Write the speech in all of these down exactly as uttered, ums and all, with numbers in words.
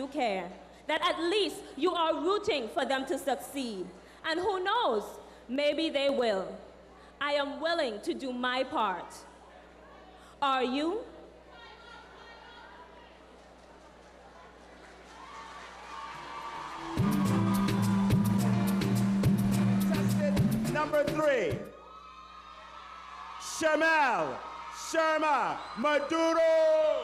you care, that at least you are rooting for them to succeed. And who knows, maybe they will. I am willing to do my part. Are you? Number three, Shamel Sharma Maduro.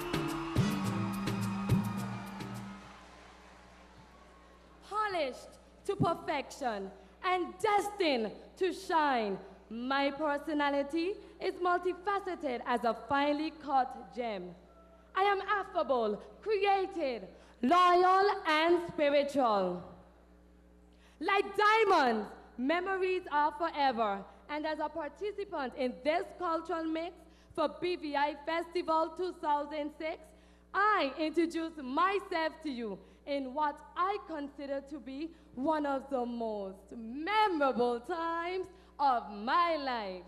Polished to perfection and destined to shine, my personality is multifaceted as a finely cut gem. I am affable, creative, loyal, and spiritual. Like diamonds, memories are forever. And as a participant in this cultural mix for B V I Festival two thousand six, I introduce myself to you in what I consider to be one of the most memorable times of my life.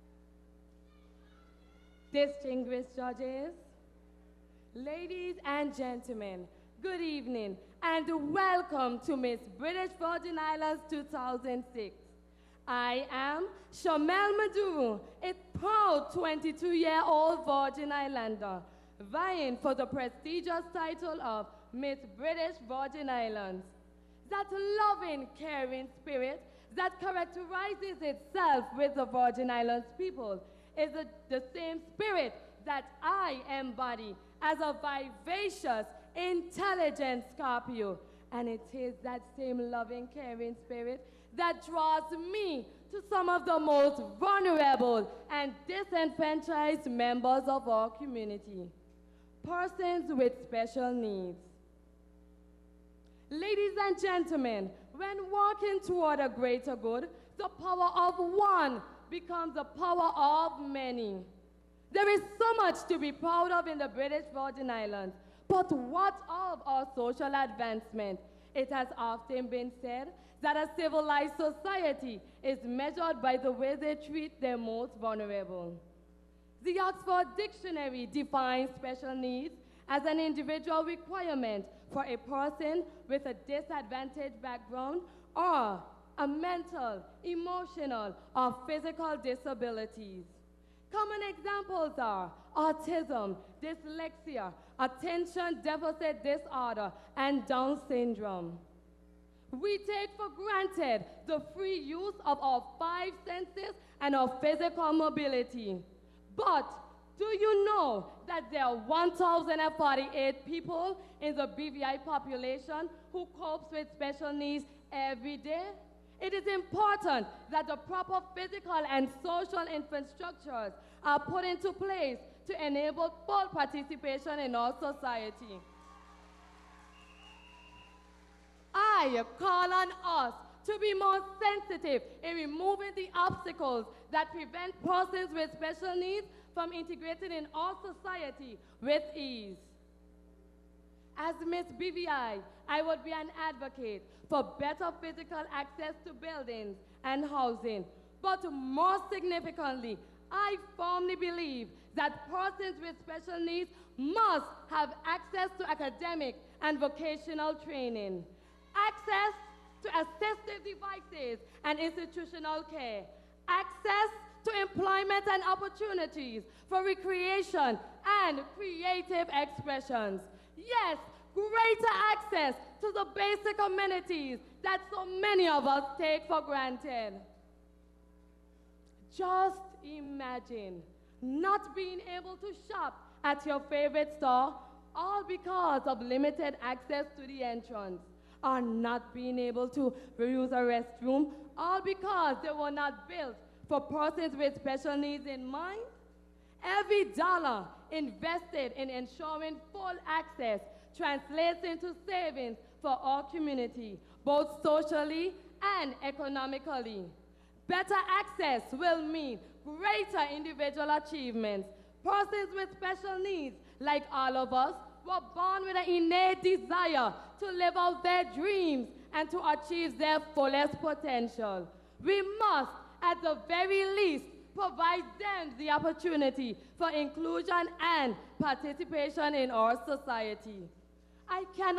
Distinguished judges, ladies and gentlemen, good evening and welcome to Miss British Virgin Islands two thousand six. I am Shamel Maduro, a proud twenty-two-year-old Virgin Islander, vying for the prestigious title of Miss British Virgin Islands. That loving, caring spirit that characterizes itself with the Virgin Islands people is a, the same spirit that I embody as a vivacious, intelligent Scorpio. And it is that same loving, caring spirit that draws me to some of the most vulnerable and disenfranchised members of our community, persons with special needs. Ladies and gentlemen, when walking toward a greater good, the power of one becomes the power of many. There is so much to be proud of in the British Virgin Islands, but what of our social advancement? It has often been said that a civilized society is measured by the way they treat their most vulnerable. The Oxford Dictionary defines special needs as an individual requirement for a person with a disadvantaged background or a mental, emotional, or physical disabilities. Common examples are autism, dyslexia, attention deficit disorder, and Down syndrome. We take for granted the free use of our five senses and our physical mobility. But do you know that there are one thousand forty-eight people in the B V I population who copes with special needs every day? It is important that the proper physical and social infrastructures are put into place to enable full participation in our society. I call on us to be more sensitive in removing the obstacles that prevent persons with special needs from integrating in our society with ease. As Miss B V I, I would be an advocate for better physical access to buildings and housing. But more significantly, I firmly believe that persons with special needs must have access to academic and vocational training, access to assistive devices and institutional care, access to employment and opportunities for recreation and creative expressions. Yes, greater access to the basic amenities that so many of us take for granted. Just imagine not being able to shop at your favorite store, all because of limited access to the entrance, or not being able to use a restroom, all because they were not built for persons with special needs in mind. Every dollar invested in ensuring full access translates into savings for our community, both socially and economically. Better access will mean greater individual achievements. Persons with special needs, like all of us, were born with an innate desire to live out their dreams and to achieve their fullest potential. We must, at the very least, provide them the opportunity for inclusion and participation in our society. I cannot